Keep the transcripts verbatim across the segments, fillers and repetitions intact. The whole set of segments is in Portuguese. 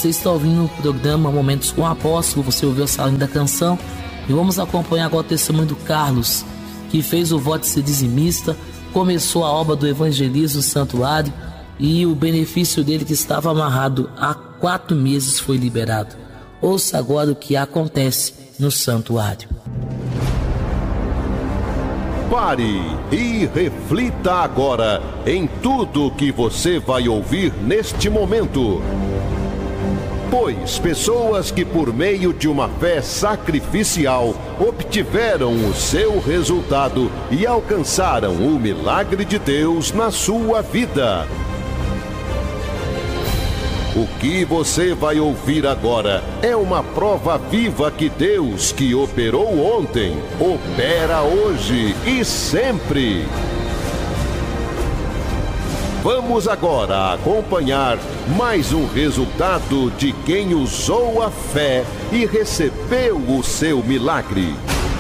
Você está ouvindo o programa Momentos com o Apóstolo, você ouviu essa linda canção. E vamos acompanhar agora o testemunho do Carlos, que fez o voto de ser dizimista, começou a obra do evangelismo no santuário e o benefício dele, que estava amarrado há quatro meses, foi liberado. Ouça agora o que acontece no santuário. Pare e reflita agora em tudo que você vai ouvir neste momento. Pois pessoas que por meio de uma fé sacrificial obtiveram o seu resultado e alcançaram o milagre de Deus na sua vida. O que você vai ouvir agora é uma prova viva que Deus, que operou ontem, opera hoje e sempre. Vamos agora acompanhar mais um resultado de quem usou a fé e recebeu o seu milagre.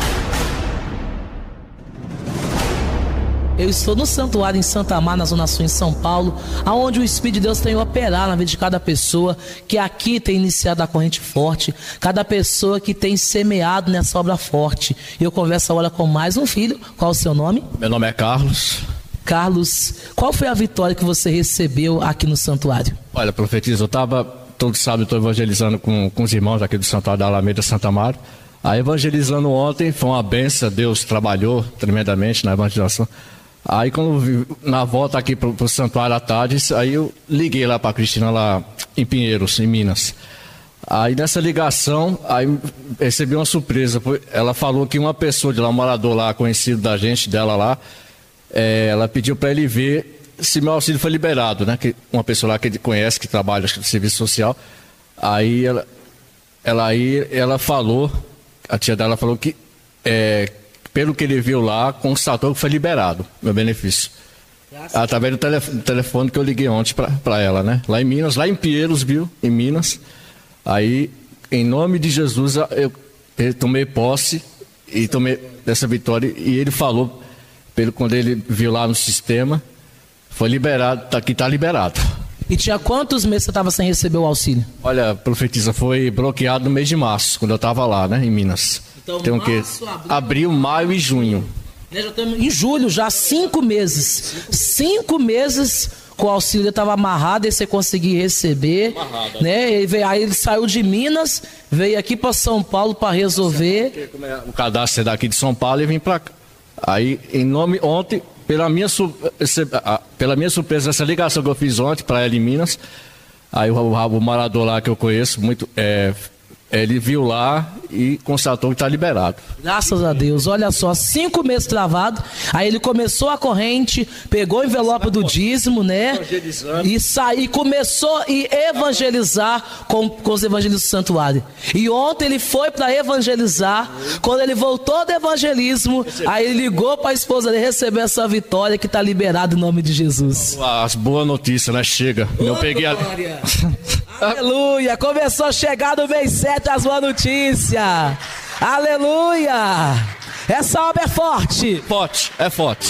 Eu estou no santuário em Santa Amaro, na Zona Sul, em São Paulo, onde o Espírito de Deus tem operado na vida de cada pessoa que aqui tem iniciado a corrente forte, cada pessoa que tem semeado nessa obra forte. E eu converso agora com mais um filho. Qual o seu nome? Meu nome é Carlos. Carlos, qual foi a vitória que você recebeu aqui no santuário? Olha, profetiza, eu estava, todo sábado, estou evangelizando com, com os irmãos aqui do santuário da Alameda Santa Amaro. Aí, evangelizando ontem, foi uma benção, Deus trabalhou tremendamente na evangelização. Aí, quando vi, na volta aqui para o santuário à tarde, aí eu liguei lá para a Cristina, lá em Pinheiros, em Minas. Aí, nessa ligação, aí recebi uma surpresa. Ela falou que uma pessoa de lá, um morador lá, conhecido da gente, dela lá, é, ela pediu para ele ver se meu auxílio foi liberado, né? Que uma pessoa lá que ele conhece, que trabalha no serviço social. Aí, ela, ela, aí, ela falou, a tia dela falou que... É, pelo que ele viu lá, constatou que foi liberado meu benefício. Graças através do telefone, do telefone que eu liguei ontem para ela, né? Lá em Minas, lá em Pinheiros, viu? Em Minas. Aí, em nome de Jesus, eu, eu tomei posse e tomei dessa vitória. E ele falou, pelo, quando ele viu lá no sistema, foi liberado, tá, que está liberado. E tinha quantos meses você estava sem receber o auxílio? Olha, profetiza, foi bloqueado no mês de março, quando eu estava lá, né? Em Minas. Então, tem o quê? Abril, abril, maio e junho. Né, já estamos em julho, já cinco meses. Cinco meses com o auxílio estava amarrado e você conseguia receber. Amarrado, né? Ele veio, aí ele saiu de Minas, veio aqui para São Paulo para resolver. O cadastro é daqui de São Paulo e vim para cá. Aí, em nome, ontem, pela minha, pela minha surpresa, essa ligação que eu fiz ontem para ela em Minas, aí o, o morador lá que eu conheço, muito. É, ele viu lá e constatou que está liberado. Graças a Deus. Olha só, cinco meses travado. Aí ele começou a corrente, pegou o envelope do dízimo, né? E saiu, começou a evangelizar com, com os evangelistas do santuário. E ontem ele foi para evangelizar. Quando ele voltou do evangelismo, aí ele ligou para a esposa dele receber essa vitória que está liberado em nome de Jesus. As boas notícias, né? Chega. Oh, eu peguei a... Aleluia. Começou a chegar no mês sete as boas notícias. Aleluia. Essa obra é forte. Forte, é forte.